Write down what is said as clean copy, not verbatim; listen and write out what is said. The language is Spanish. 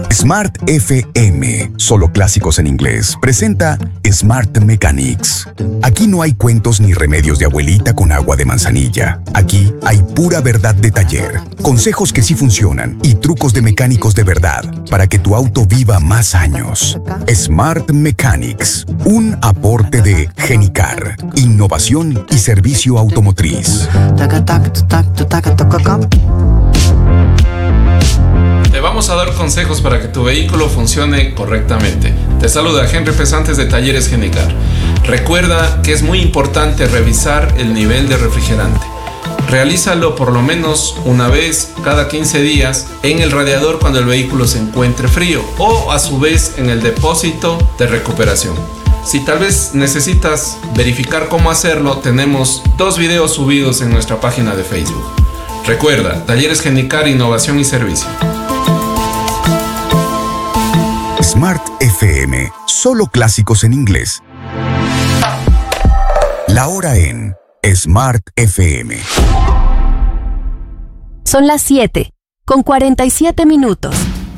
Smart FM, solo clásicos en inglés, presenta Smart Mechanics. Aquí no hay cuentos ni remedios de abuelita con agua de manzanilla. Aquí hay pura verdad de taller, consejos que sí funcionan y trucos de mecánicos de verdad para que tu auto viva más años. Smart Mechanics, un aporte de Genicar, innovación y servicio automotriz. Te vamos a dar consejos para que tu vehículo funcione correctamente. Te saluda Henry Pesantes de Talleres Genicar. Recuerda que es muy importante revisar el nivel de refrigerante. Realízalo por lo menos una vez cada 15 días en el radiador cuando el vehículo se encuentre frío o a su vez en el depósito de recuperación. Si tal vez necesitas verificar cómo hacerlo, tenemos 2 videos subidos en nuestra página de Facebook. Recuerda, Talleres Genicar, innovación y servicio. Smart FM, solo clásicos en inglés. La hora en Smart FM. Son las 7:47 minutos.